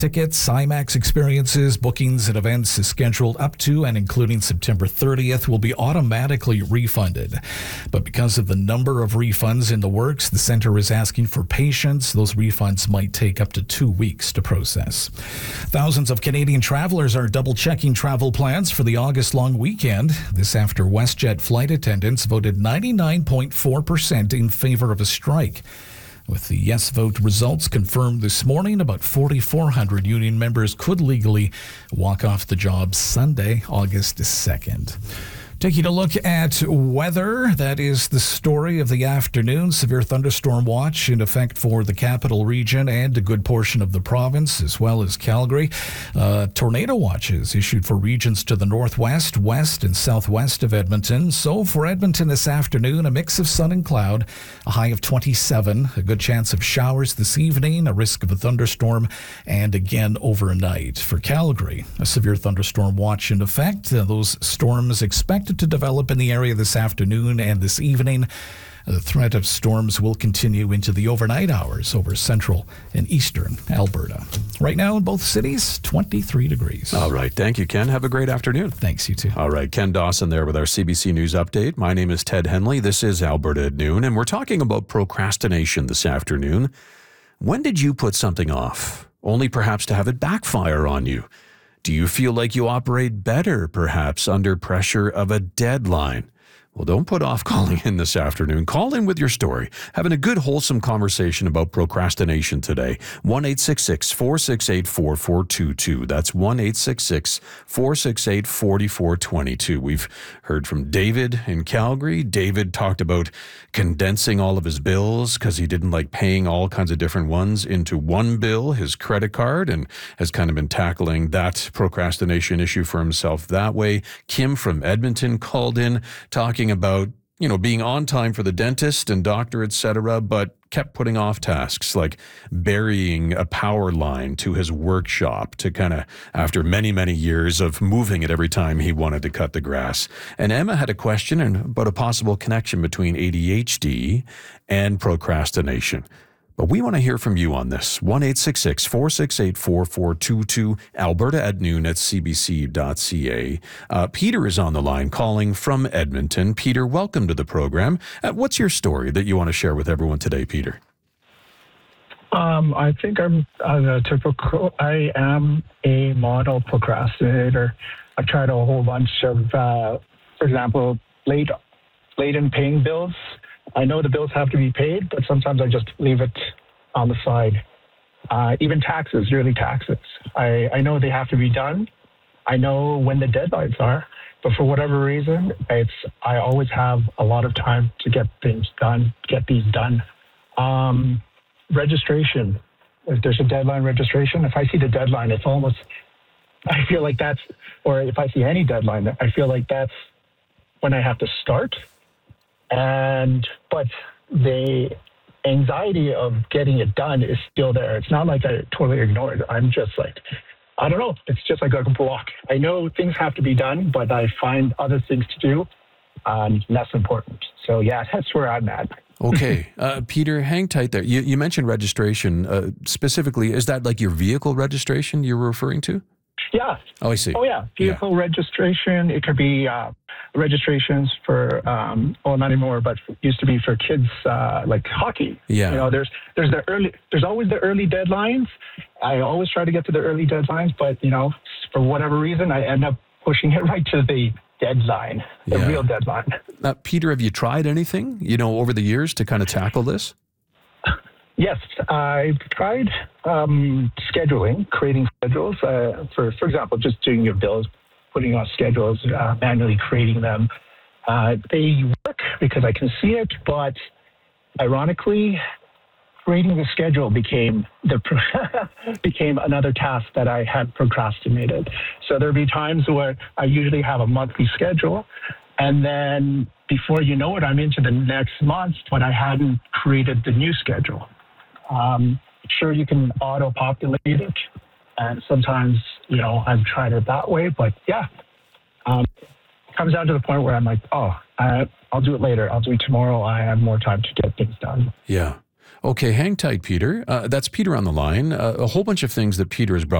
Tickets, IMAX experiences, bookings and events scheduled up to and including September 30th will be automatically refunded. But because of the number of refunds in the works, the center is asking for patience. Those refunds might take up to 2 weeks to process. Thousands of Canadian travelers are double-checking travel plans for the August long weekend. This after WestJet flight attendants voted 99.4% in favor of a strike. With the yes vote results confirmed this morning, about 4,400 union members could legally walk off the job Sunday, August 2nd. Taking a look at weather, that is the story of the afternoon. Severe thunderstorm watch in effect for the capital region and a good portion of the province, as well as Calgary. Tornado watches issued for regions to the northwest, west, and southwest of Edmonton. So for Edmonton this afternoon, a mix of sun and cloud, a high of 27, a good chance of showers this evening, a risk of a thunderstorm, and again overnight. For Calgary, a severe thunderstorm watch in effect. Those storms expected to develop in the area this afternoon and this evening. The threat of storms will continue into the overnight hours over central and eastern Alberta. Right now in both cities, 23 degrees. All right. Thank you, Ken. Have a great afternoon. Thanks, you too. All right. Ken Dawson there with our CBC News Update. My name is Ted Henley. This is Alberta at Noon, and we're talking about procrastination this afternoon. When did you put something off, only perhaps to have it backfire on you? Do you feel like you operate better, perhaps, under pressure of a deadline? Well, don't put off calling in this afternoon. Call in with your story. Having a good, wholesome conversation about procrastination today. 1-866-468-4422. That's 1-866-468-4422. We've heard from David in Calgary. David talked about condensing all of his bills because he didn't like paying all kinds of different ones into one bill, his credit card, and has kind of been tackling that procrastination issue for himself that way. Kim from Edmonton called in talking about, being on time for the dentist and doctor, etc., but kept putting off tasks like burying a power line to his workshop to kind of, after many, many years of moving it every time he wanted to cut the grass. And Emma had a question about a possible connection between ADHD and procrastination. But we want to hear from you on this. 1-866-468-4422, Alberta at noon at cbc.ca. Peter is on the line calling from Edmonton. Peter, welcome to the program. What's your story that you want to share with everyone today, Peter? I think I am a model procrastinator. I've tried a whole bunch of, for example, late in paying bills. I know the bills have to be paid, but sometimes I just leave it on the side. Even taxes, yearly taxes. I know they have to be done. I know when the deadlines are, but for whatever reason, I always have a lot of time to get these done. Registration. If there's a deadline registration, if I see the deadline, it's almost, I feel like that's, or if I see any deadline, I feel like that's when I have to start. But the anxiety of getting it done is still there. It's not like I totally ignore it. I'm just like, I don't know. It's just like a block. I know things have to be done, but I find other things to do less important. So yeah, that's where I'm at. Okay. Peter, hang tight there. You mentioned registration. Specifically, is that like your vehicle registration you're referring to? Yeah. Oh, I see. Oh, yeah. Vehicle registration. It could be registrations for, not anymore, but used to be for kids like hockey. Yeah. There's always the early deadlines. I always try to get to the early deadlines, but for whatever reason, I end up pushing it right to the deadline, the real deadline. Peter, have you tried anything, over the years to kind of tackle this? Yes, I've tried scheduling, creating schedules. For example, just doing your bills, putting on schedules, manually creating them. They work because I can see it, but ironically, creating the schedule became another task that I had procrastinated. So there'd be times where I usually have a monthly schedule, and then before you know it, I'm into the next month, but I hadn't created the new schedule. Sure, you can auto-populate it, and sometimes, I've tried it that way, but yeah, it comes down to the point where I'm like, I'll do it later. I'll do it tomorrow. I have more time to get things done. Yeah. Okay, hang tight, Peter. That's Peter on the line. A whole bunch of things that Peter has brought